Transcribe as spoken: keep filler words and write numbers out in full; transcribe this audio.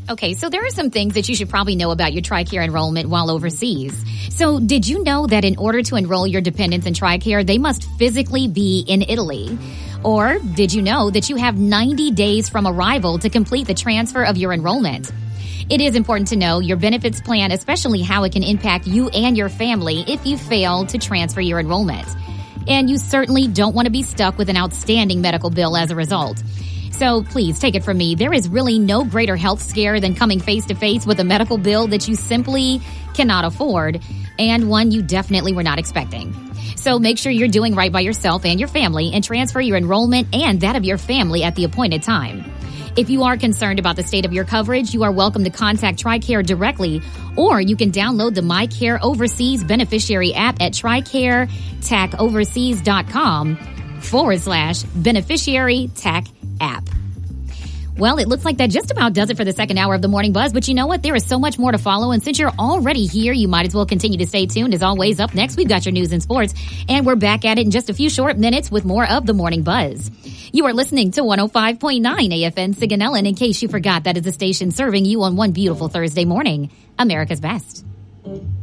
Okay, so there are some things that you should probably know about your TRICARE enrollment while overseas. So did you know that in order to enroll your dependents in TRICARE, they must physically be in Italy? Or did you know that you have ninety days from arrival to complete the transfer of your enrollment? It is important to know your benefits plan, especially how it can impact you and your family if you fail to transfer your enrollment. And you certainly don't want to be stuck with an outstanding medical bill as a result. So please take it from me. There is really no greater health scare than coming face to face with a medical bill that you simply cannot afford and one you definitely were not expecting. So make sure you're doing right by yourself and your family and transfer your enrollment and that of your family at the appointed time. If you are concerned about the state of your coverage, you are welcome to contact TRICARE directly, or you can download the MyCare Overseas beneficiary app at TRICARE-TAC-Overseas.com forward slash beneficiary TAC app. Well, it looks like that just about does it for the second hour of the Morning Buzz, but you know what? There is so much more to follow, and since you're already here, you might as well continue to stay tuned. As always, up next, we've got your news and sports, and we're back at it in just a few short minutes with more of the Morning Buzz. You are listening to one oh five point nine A F N Sigonella, and in case you forgot, that is the station serving you on one beautiful Thursday morning, America's Best.